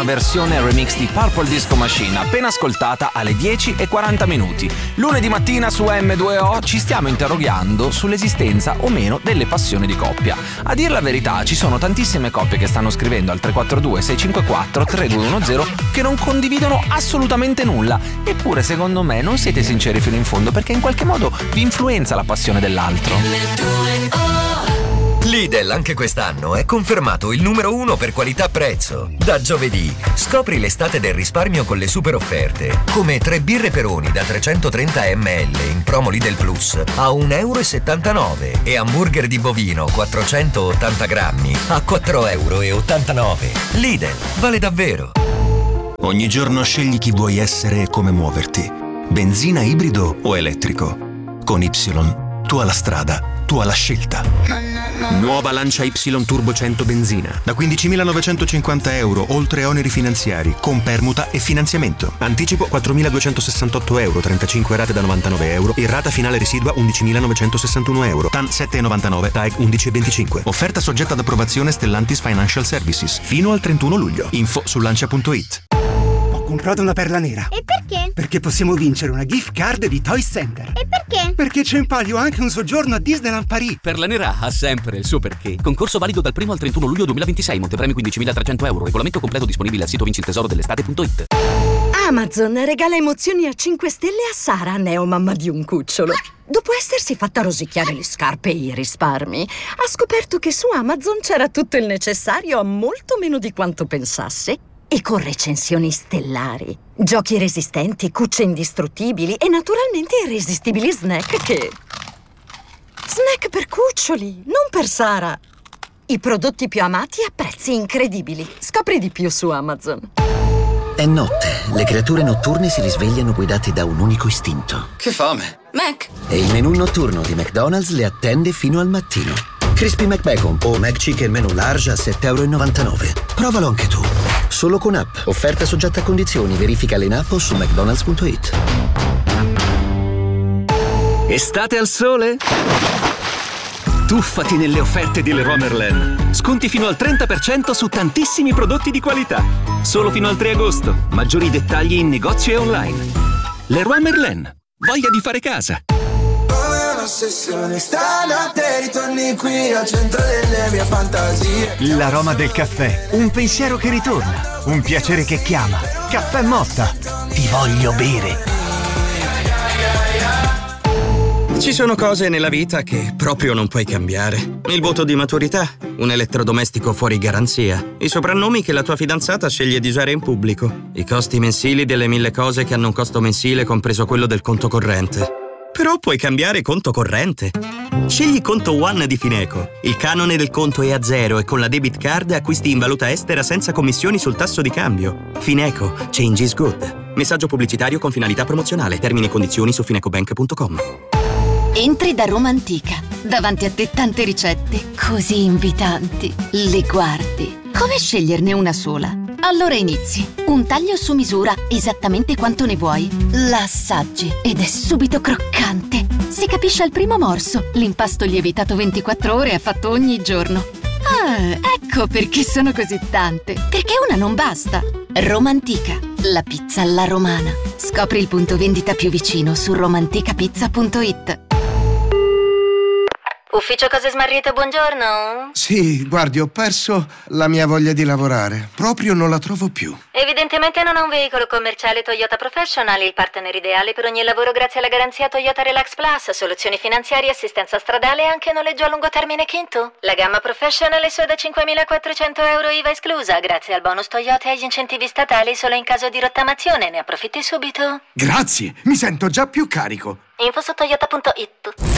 versione remix di Purple Disco Machine, appena ascoltata alle 10:40. Lunedì mattina su M2O ci stiamo interrogando sull'esistenza o meno delle passioni di coppia. A dir la verità, ci sono tantissime coppie che stanno scrivendo al 342 654 3210 che non condividono assolutamente nulla. Eppure, secondo me, non siete sinceri fino in fondo, perché in qualche modo vi influenza la passione dell'altro. Lidl anche quest'anno è confermato il numero 1 per qualità-prezzo. Da giovedì scopri l'estate del risparmio con le super offerte, come 3 birre Peroni da 330 ml in promo Lidl Plus a 1,79 € e hamburger di bovino 480 grammi a 4,89 €. Lidl, vale davvero. Ogni giorno scegli chi vuoi essere e come muoverti. Benzina, ibrido o elettrico. Con Y, tu alla strada, tu alla scelta. Nuova Lancia Y Turbo 100 benzina da 15.950 €, oltre oneri finanziari, con permuta e finanziamento. Anticipo 4.268 €, 35 rate da 99 € e rata finale residua 11.961 €. TAN 7,99, TAEG 11,25. Offerta soggetta ad approvazione Stellantis Financial Services fino al 31 luglio. Info su lancia.it. Ho comprato una perla nera. E perché? Perché possiamo vincere una gift card di Toy Center. E perché? Perché c'è in palio anche un soggiorno a Disneyland Paris. Perla nera ha sempre il suo perché. Concorso valido dal 1 al 31 luglio 2026. Montepremi 15.300 €. Regolamento completo disponibile al sito vinciltesoro-dell'estate.it. Amazon regala emozioni a 5 stelle a Sara, neomamma di un cucciolo. Dopo essersi fatta rosicchiare le scarpe e i risparmi, ha scoperto che su Amazon c'era tutto il necessario a molto meno di quanto pensasse. E con recensioni stellari, giochi resistenti, cucce indistruttibili e naturalmente irresistibili snack che... Snack per cuccioli, non per Sara. I prodotti più amati a prezzi incredibili. Scopri di più su Amazon. È notte. Le creature notturne si risvegliano guidate da un unico istinto. Che fame! Mac! E il menù notturno di McDonald's le attende fino al mattino. Crispy McBacon o McChicken menù large a 7,99 €. Provalo anche tu. Solo con app. Offerta soggetta a condizioni. Verificale in app o su mcdonalds.it. Estate al sole? Tuffati nelle offerte di Leroy Merlin. Sconti fino al 30% su tantissimi prodotti di qualità. Solo fino al 3 agosto. Maggiori dettagli in negozio e online. Leroy Merlin. Voglia di fare casa. Stanotte ritorni qui al centro delle mie fantasie. L'aroma del caffè, un pensiero che ritorna, un piacere che chiama. Caffè Motta, ti voglio bere. Ci sono cose nella vita che proprio non puoi cambiare. Il voto di maturità, un elettrodomestico fuori garanzia, i soprannomi che la tua fidanzata sceglie di usare in pubblico, i costi mensili delle 1000 cose che hanno un costo mensile compreso quello del conto corrente. Però puoi cambiare conto corrente. Scegli Conto One di Fineco. Il canone del conto è a zero e con la debit card acquisti in valuta estera senza commissioni sul tasso di cambio. Fineco. Change is good. Messaggio pubblicitario con finalità promozionale. Termini e condizioni su finecobank.com. Entri da Roma Antica. Davanti a te tante ricette così invitanti. Le guardi. Come sceglierne una sola? Allora inizi. Un taglio su misura, esattamente quanto ne vuoi. La assaggi ed è subito croccante. Si capisce al primo morso. L'impasto lievitato 24 ore è fatto ogni giorno. Ah, ecco perché sono così tante. Perché una non basta. Roma Antica, la pizza alla romana. Scopri il punto vendita più vicino su romanticapizza.it. Ufficio Cose Smarrite, buongiorno. Sì, guardi, ho perso la mia voglia di lavorare. Proprio non la trovo più. Evidentemente non ha un veicolo commerciale Toyota Professional, il partner ideale per ogni lavoro grazie alla garanzia Toyota Relax Plus, soluzioni finanziarie, assistenza stradale e anche noleggio a lungo termine Kinto. La gamma Professional è solo da 5.400 € IVA esclusa, grazie al bonus Toyota e agli incentivi statali solo in caso di rottamazione. Ne approfitti subito. Grazie, mi sento già più carico. Info su toyota.it.